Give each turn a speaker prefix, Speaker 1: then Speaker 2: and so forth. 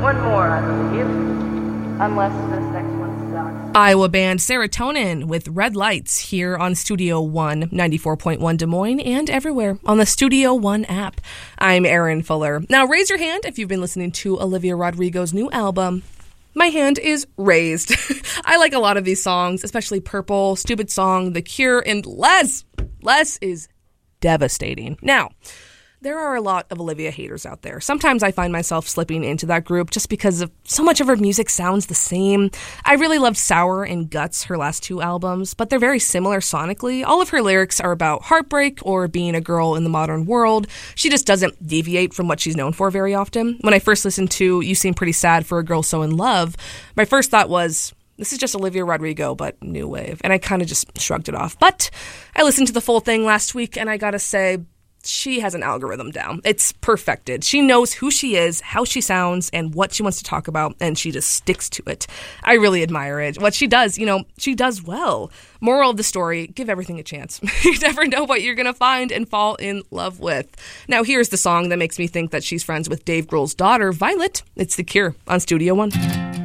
Speaker 1: One more, I believe. Unless this next one sucks.
Speaker 2: Iowa band Serotonin with Red Lights here on Studio One, 94.1 Des Moines, and everywhere on the Studio One app. I'm Erin Fuller. Now raise your hand if you've been listening to Olivia Rodrigo's new album. My hand is raised. I like a lot of these songs, especially Purple, Stupid Song, The Cure, and Less. Less is devastating. Now, there are a lot of Olivia haters out there. Sometimes I find myself slipping into that group just because of so much of her music sounds the same. I really loved Sour and Guts, her last two albums, but they're very similar sonically. All of her lyrics are about heartbreak or being a girl in the modern world. She just doesn't deviate from what she's known for very often. When I first listened to You Seem Pretty Sad for a Girl So in Love, my first thought was, this is just Olivia Rodrigo, but new wave. And I kind of just shrugged it off. But I listened to the full thing last week, and I gotta say, she has an algorithm down. It's perfected. She knows who she is, how she sounds, and what she wants to talk about, and she just sticks to it. I really admire it. What she does, she does well. Moral of the story, give everything a chance. You never know what you're going to find and fall in love with. Now, here's the song that makes me think that she's friends with Dave Grohl's daughter, Violet. It's The Cure on Studio One.